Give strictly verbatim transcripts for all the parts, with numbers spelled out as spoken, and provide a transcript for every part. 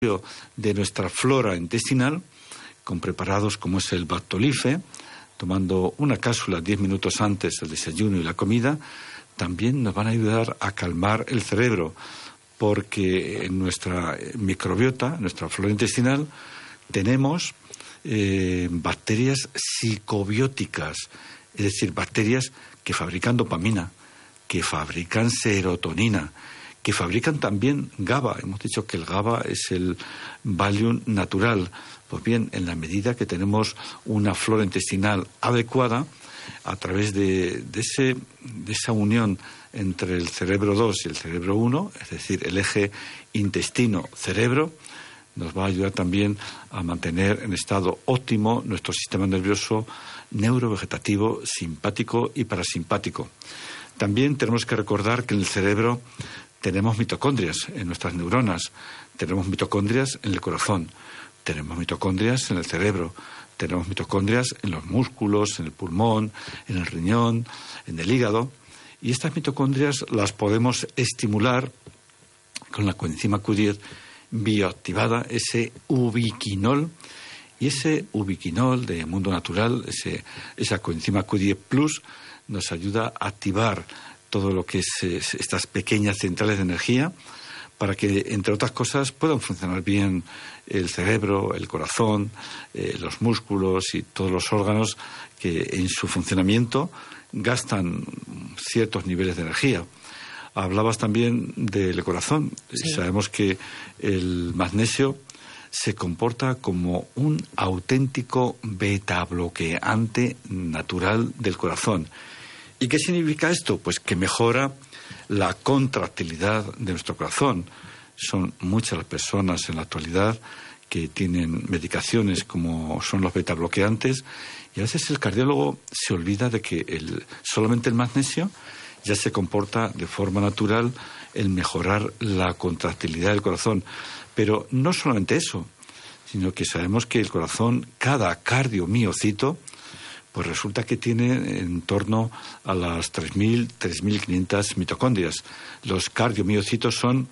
de nuestra flora intestinal, con preparados como es el Bactolife, tomando una cápsula diez minutos antes del desayuno y la comida, también nos van a ayudar a calmar el cerebro, porque en nuestra microbiota, en nuestra flora intestinal, tenemos eh, bacterias psicobióticas, es decir, bacterias que fabrican dopamina, que fabrican serotonina, que fabrican también GABA. Hemos dicho que el GABA es el Valium natural. Pues bien, en la medida que tenemos una flora intestinal adecuada, a través de, de, ese, de esa unión entre el cerebro dos y el cerebro uno, es decir, el eje intestino-cerebro, nos va a ayudar también a mantener en estado óptimo nuestro sistema nervioso neurovegetativo, simpático y parasimpático. También tenemos que recordar que en el cerebro tenemos mitocondrias en nuestras neuronas, tenemos mitocondrias en el corazón, tenemos mitocondrias en el cerebro, tenemos mitocondrias en los músculos, en el pulmón, en el riñón, en el hígado. Y estas mitocondrias las podemos estimular con la coenzima Q diez bioactivada, ese ubiquinol. Y ese ubiquinol de Mundo Natural, ese, esa coenzima Q diez plus, nos ayuda a activar todo lo que es, es estas pequeñas centrales de energía para que, entre otras cosas, puedan funcionar bien el cerebro, el corazón, eh, los músculos y todos los órganos que en su funcionamiento gastan ciertos niveles de energía. Hablabas también del corazón. Sí. Sabemos que el magnesio se comporta como un auténtico beta-bloqueante natural del corazón. ¿Y qué significa esto? Pues que mejora la contractilidad de nuestro corazón. Son muchas las personas en la actualidad que tienen medicaciones como son los beta-bloqueantes, y a veces el cardiólogo se olvida de que el, solamente el magnesio ya se comporta de forma natural en mejorar la contractilidad del corazón. Pero no solamente eso, sino que sabemos que el corazón, cada cardiomiocito, pues resulta que tiene en torno a las tres mil, tres mil quinientas mitocondrias. Los cardiomiocitos son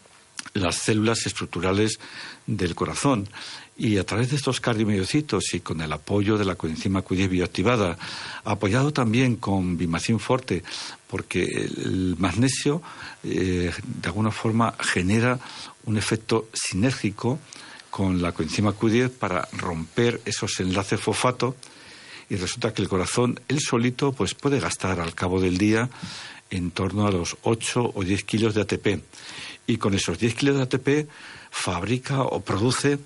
las células estructurales del corazón. Y a través de estos cardiomiocitos y con el apoyo de la coenzima Q diez bioactivada, apoyado también con Bimacin Forte, porque el magnesio eh, de alguna forma genera un efecto sinérgico con la coenzima Q diez para romper esos enlaces fosfato. Y resulta que el corazón, él solito, pues puede gastar al cabo del día en torno a los ocho o diez kilos de A T P. Y con esos diez kilos de A T P fabrica o produce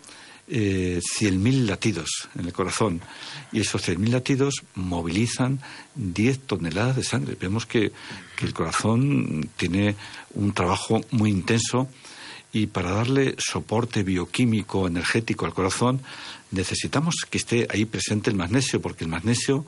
eh, cien mil latidos en el corazón. Y esos cien mil latidos movilizan diez toneladas de sangre. Vemos que, que el corazón tiene un trabajo muy intenso. Y para darle soporte bioquímico, energético al corazón, necesitamos que esté ahí presente el magnesio, porque el magnesio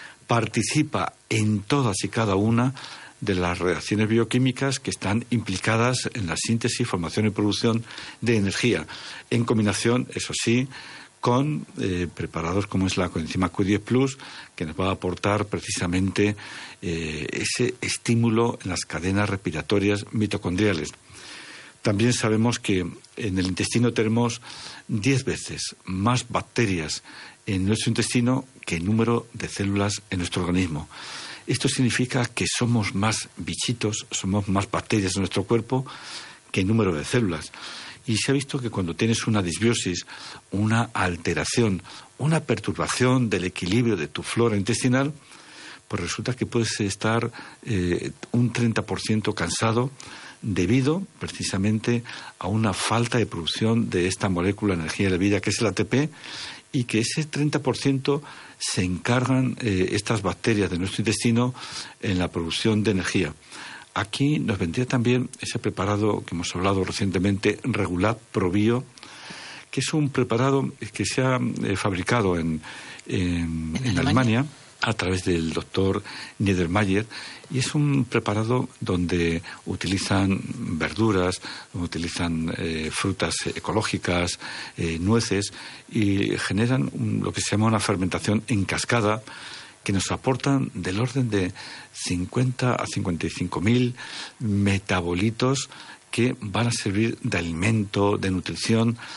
participa en todas y cada una de las reacciones bioquímicas que están implicadas en la síntesis, formación y producción de energía, en combinación, eso sí, con eh, preparados como es la coenzima Q diez plus, que nos va a aportar precisamente eh, ese estímulo en las cadenas respiratorias mitocondriales. También sabemos que en el intestino tenemos diez veces más bacterias en nuestro intestino que el número de células en nuestro organismo. Esto significa que somos más bichitos, somos más bacterias en nuestro cuerpo que el número de células. Y se ha visto que cuando tienes una disbiosis, una alteración, una perturbación del equilibrio de tu flora intestinal, pues resulta que puedes estar eh, un treinta por ciento cansado, debido precisamente a una falta de producción de esta molécula de energía de la vida que es el A T P, y que ese treinta por ciento se encargan eh, estas bacterias de nuestro intestino en la producción de energía. Aquí nos vendría también ese preparado que hemos hablado recientemente, Regulat Probio, que es un preparado que se ha eh, fabricado en, en, ¿En, en Alemania a través del doctor Niedermayer, y es un preparado donde utilizan verduras, utilizan eh, frutas ecológicas, eh, nueces, y generan un, lo que se llama una fermentación en cascada, que nos aportan del orden de cincuenta a cincuenta y cinco mil metabolitos que van a servir de alimento, de nutrición